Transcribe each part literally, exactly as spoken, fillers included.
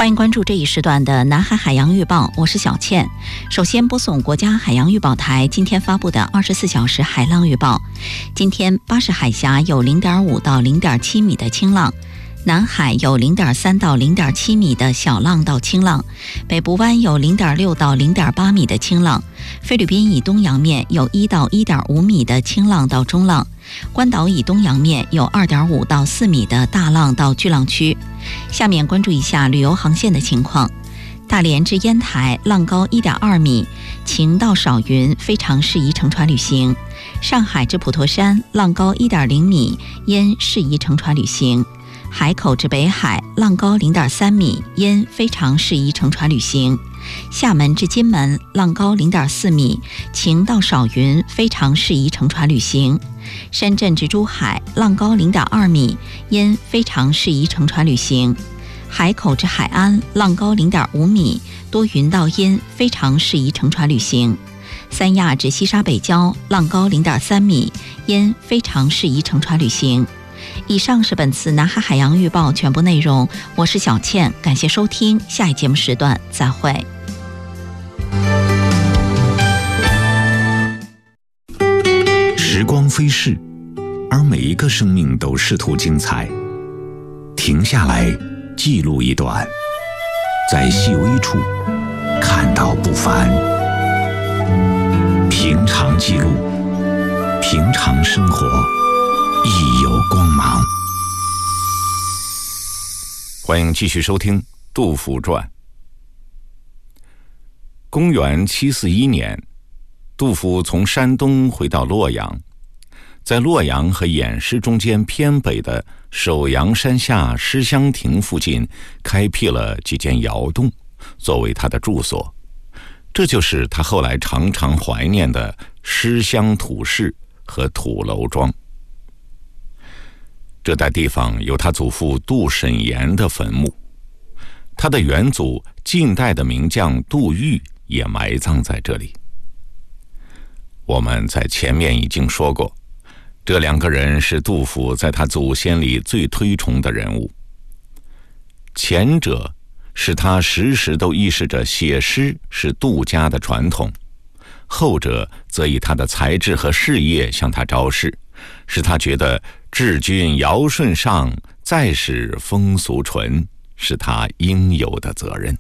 欢迎关注这一时段的南海海洋预报，我是小倩。首先播送国家海洋预报台今天发布的二十四小时海浪预报。今天巴士海峡有 零点五到零点七米的轻浪，南海有 零点三到零点七米的小浪到轻浪，北部湾有 零点六到零点八米的轻浪，菲律宾以东洋面有一到一点五米的轻浪到中浪，关岛以东洋面有 二点五到四米的大浪到巨浪区。下面关注一下旅游航线的情况。大连至烟台浪高 一点二米，晴到少云，非常适宜乘船旅行。上海至普陀山浪高 一点零米，烟适宜乘船旅行。海口至北海浪高 零点三米，烟非常适宜乘船旅行。厦门至金门浪高 零点四米，晴到少云，非常适宜乘船旅行。深圳至珠海浪高 零点二米，烟非常适宜乘船旅行。海口至海安浪高 零点五米，多云到阴，非常适宜乘船旅行。三亚至西沙北礁浪高 零点三米，烟非常适宜乘船旅行。以上是本次南海海洋预报全部内容，我是小倩，感谢收听，下一节目时段再会。 时光飞逝，而每一个生命都试图精彩。停下来，记录一段，在细微处看到不凡。平常记录，平常生活，亦有光芒。欢迎继续收听《杜甫传》。公元七四一年，杜甫从山东回到洛阳，在洛阳和偃师中间偏北的首阳山下诗香亭附近开辟了几间窑洞，作为他的住所。这就是他后来常常怀念的诗香土室和土楼庄。这带地方有他祖父杜审言的坟墓，他的远祖晋代的名将杜预也埋葬在这里。我们在前面已经说过，这两个人是杜甫在他祖先里最推崇的人物。前者是他时时都意识着写诗是杜家的传统，后者则以他的才智和事业向他昭示，使他觉得治君尧舜上，再使风俗淳，是他应有的责任。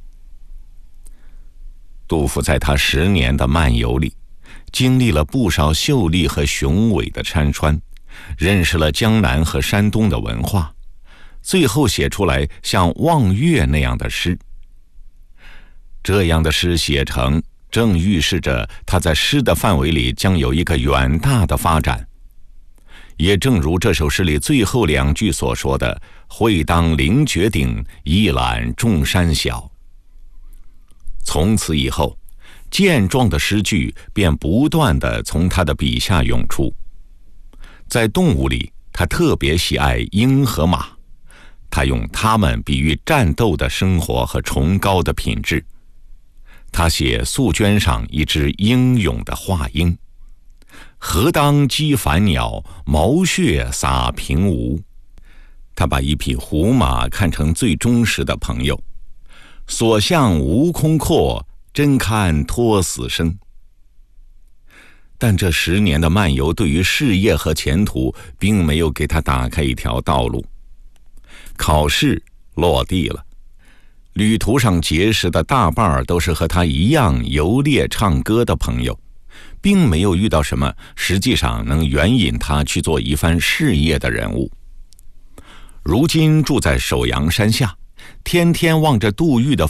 杜甫在他十年的漫游里，经历了不少秀丽和雄伟的山川，认识了江南和山东的文化，最后写出来像《望岳》那样的诗。这样的诗写成，正预示着他在诗的范围里将有一个远大的发展。也正如这首诗里最后两句所说的“会当凌绝顶，一览众山小”。从此以后，健壮的诗句便不断地从他的笔下涌出。在动物里，他特别喜爱鹰和马，他用它们比喻战斗的生活和崇高的品质。他写素绢上一只英勇的画鹰，何当击凡鸟，毛血洒平芜。他把一匹胡马看成最忠实的朋友，所向无空阔，真堪托死生。但这十年的漫游对于事业和前途并没有给他打开一条道路。考试落地了，旅途上结识的大半都是和他一样游猎唱歌的朋友，并没有遇到什么实际上能援引他去做一番事业的人物。如今住在首阳山下，天天望着杜预的